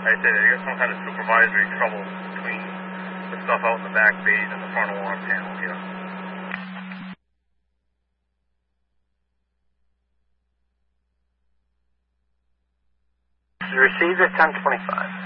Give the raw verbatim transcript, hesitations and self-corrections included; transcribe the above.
I said I got some kind of supervisory trouble between the stuff out in the back bays and the front alarm panel here. Received at ten twenty-five.